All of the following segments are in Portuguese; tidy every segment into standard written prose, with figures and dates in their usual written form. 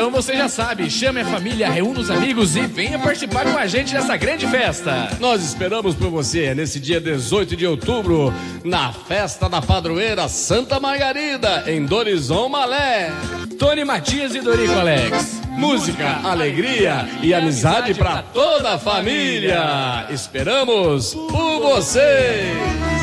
Então você já sabe, chame a família, reúna os amigos e venha participar com a gente dessa grande festa. Nós esperamos por você nesse dia 18 de outubro, na Festa da Padroeira Santa Margarida, em Dorizon Malé. Tony Matias e Dorico Alex. Música, alegria e amizade para toda a família. Esperamos por vocês.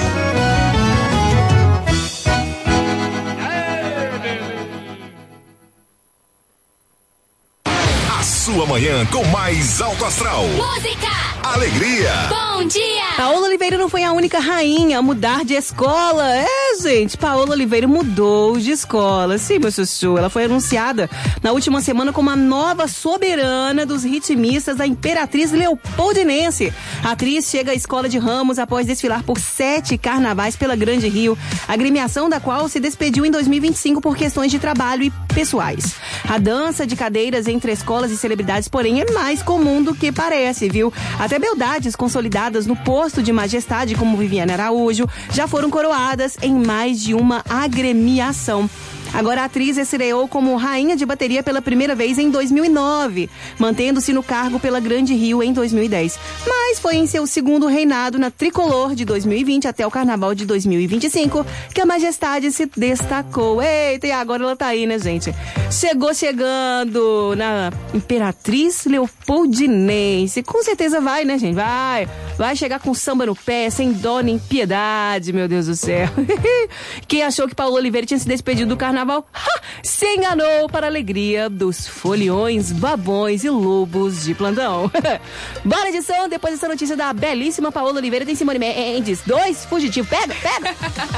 Sua manhã com mais alto astral. Música, alegria. Bom dia. Paola Oliveira não foi a única rainha a mudar de escola. Gente, Paola Oliveira mudou de escola. Sim, meu chuchu, ela foi anunciada na última semana como a nova soberana dos ritmistas da Imperatriz Leopoldinense. A atriz chega à Escola de Ramos após desfilar por 7 carnavais pela Grande Rio, agremiação da qual se despediu em 2025 por questões de trabalho e pessoais. A dança de cadeiras entre escolas e celebridades, porém, é mais comum do que parece, viu? Até beldades consolidadas no posto de majestade, como Viviane Araújo, já foram coroadas em mais de uma agremiação. Agora a atriz estreou como rainha de bateria pela primeira vez em 2009, mantendo-se no cargo pela Grande Rio em 2010. Mas foi em seu segundo reinado na Tricolor de 2020 até o Carnaval de 2025 que a majestade se destacou. Eita, e agora ela tá aí, né, gente? Chegando na Imperatriz Leopoldinense. Com certeza vai, né, gente? Vai chegar com samba no pé, sem dó nem piedade, meu Deus do céu. Quem achou que Paola Oliveira tinha se despedido do Carnaval se enganou, para a alegria dos foliões, babões e lobos de plantão. Bora, edição, depois dessa notícia da belíssima Paola Oliveira, tem Simone Mendes, 2 fugitivos, pega!